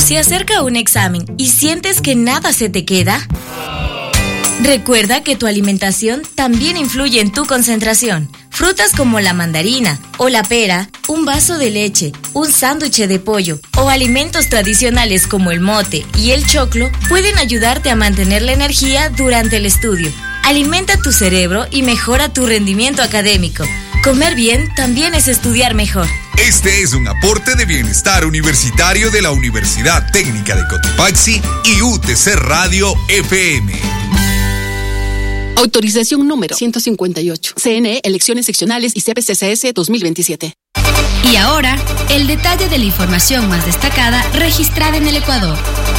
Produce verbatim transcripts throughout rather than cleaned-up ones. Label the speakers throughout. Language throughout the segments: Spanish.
Speaker 1: ¿Se acerca un examen y sientes que nada se te queda? Recuerda que tu alimentación también influye en tu concentración. Frutas como la mandarina o la pera, un vaso de leche, un sándwich de pollo o alimentos tradicionales como el mote y el choclo pueden ayudarte a mantener la energía durante el estudio. Alimenta tu cerebro y mejora tu rendimiento académico. Comer bien también es estudiar mejor.
Speaker 2: Este es un aporte de bienestar universitario de la Universidad Técnica de Cotopaxi y U T C Radio F M.
Speaker 3: Autorización número ciento cincuenta y ocho. C N E, Elecciones Seccionales y C P C C S dos mil veintisiete.
Speaker 4: Y ahora, el detalle de la información más destacada registrada en el Ecuador.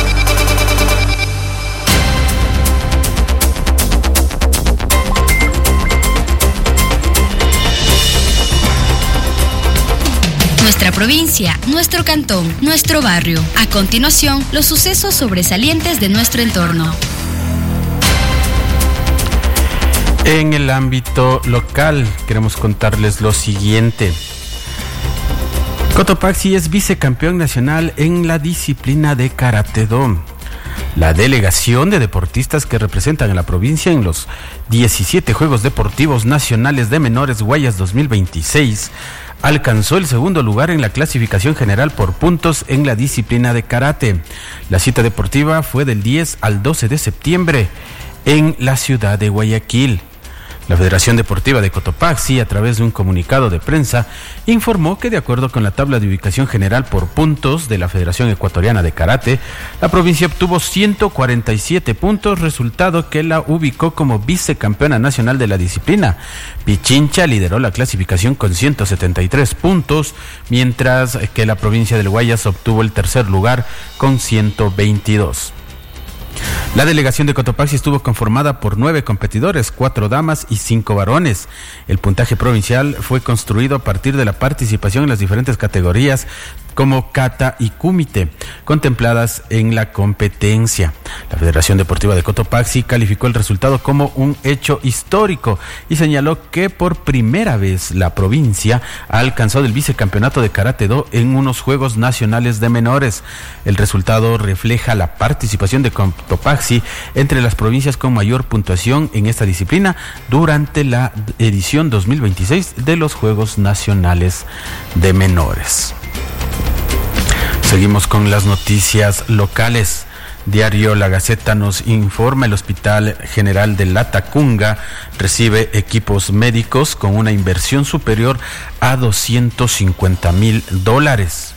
Speaker 4: Nuestra provincia, nuestro cantón, nuestro barrio. A continuación, los sucesos sobresalientes de nuestro entorno.
Speaker 5: En el ámbito local, queremos contarles lo siguiente. Cotopaxi es vicecampeón nacional en la disciplina de Karate-Do. La delegación de deportistas que representan a la provincia en los diecisiete Juegos Deportivos Nacionales de Menores Guayas dos mil veintiséis alcanzó el segundo lugar en la clasificación general por puntos en la disciplina de karate. La cita deportiva fue del diez al doce de septiembre en la ciudad de Guayaquil. La Federación Deportiva de Cotopaxi, a través de un comunicado de prensa, informó que de acuerdo con la tabla de ubicación general por puntos de la Federación Ecuatoriana de Karate, la provincia obtuvo ciento cuarenta y siete puntos, resultado que la ubicó como vicecampeona nacional de la disciplina. Pichincha lideró la clasificación con ciento setenta y tres puntos, mientras que la provincia del Guayas obtuvo el tercer lugar con ciento veintidós. La delegación de Cotopaxi estuvo conformada por nueve competidores, cuatro damas y cinco varones. El puntaje provincial fue construido a partir de la participación en las diferentes categorías como kata y kumite, contempladas en la competencia. La Federación Deportiva de Cotopaxi calificó el resultado como un hecho histórico y señaló que por primera vez la provincia ha alcanzado el vicecampeonato de Karate-Do en unos Juegos Nacionales de Menores. El resultado refleja la participación de Cotopaxi entre las provincias con mayor puntuación en esta disciplina durante la edición dos mil veintiséis de los Juegos Nacionales de Menores. Seguimos con las noticias locales. Diario La Gaceta nos informa: el Hospital General de Latacunga recibe equipos médicos con una inversión superior a doscientos cincuenta mil dólares.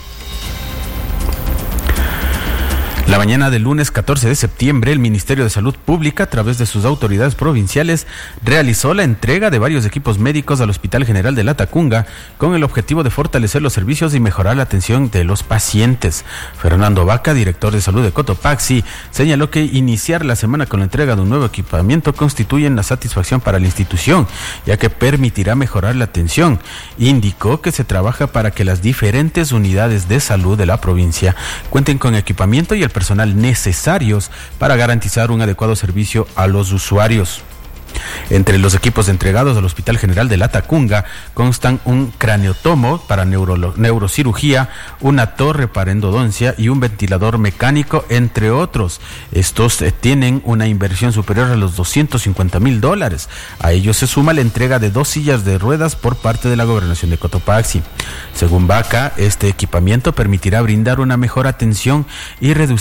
Speaker 5: La mañana del lunes catorce de septiembre, el Ministerio de Salud Pública, a través de sus autoridades provinciales, realizó la entrega de varios equipos médicos al Hospital General de Latacunga con el objetivo de fortalecer los servicios y mejorar la atención de los pacientes. Fernando Vaca, director de salud de Cotopaxi, señaló que iniciar la semana con la entrega de un nuevo equipamiento constituye una satisfacción para la institución, ya que permitirá mejorar la atención. Indicó que se trabaja para que las diferentes unidades de salud de la provincia cuenten con equipamiento y el personal necesarios para garantizar un adecuado servicio a los usuarios. Entre los equipos entregados al Hospital General de Latacunga constan un craneotomo para neuro, neurocirugía, una torre para endodoncia y un ventilador mecánico, entre otros. Estos eh, tienen una inversión superior a los doscientos cincuenta mil dólares. A ello se suma la entrega de dos sillas de ruedas por parte de la Gobernación de Cotopaxi. Según Vaca, este equipamiento permitirá brindar una mejor atención y reducir